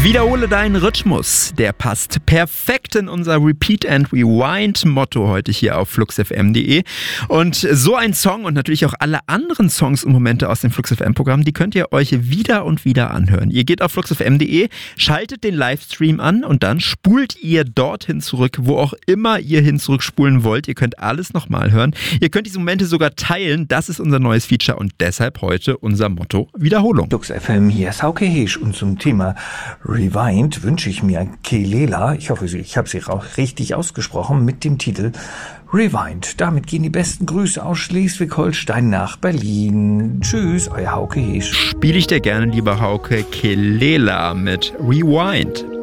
Wiederhole deinen Rhythmus. Der passt perfekt in unser Repeat and Rewind Motto heute hier auf fluxfm.de. Und so ein Song und natürlich auch alle anderen Songs und Momente aus dem Flux FM Programm, die könnt ihr euch wieder und wieder anhören. Ihr geht auf fluxfm.de, schaltet den Livestream an und dann spult ihr dorthin zurück, wo auch immer ihr hin zurückspulen wollt. Ihr könnt alles nochmal hören. Ihr könnt diese Momente sogar teilen. Das ist unser neues Feature und deshalb heute unser Motto Wiederholung. Flux FM, hier ist Hauke Heesch und zum Thema Rewind wünsche ich mir Kelela, ich hoffe, ich habe sie auch richtig ausgesprochen, mit dem Titel Rewind. Damit gehen die besten Grüße aus Schleswig-Holstein nach Berlin. Tschüss, euer Hauke Heesch. Spiele ich dir gerne, lieber Hauke, Kelela mit Rewind.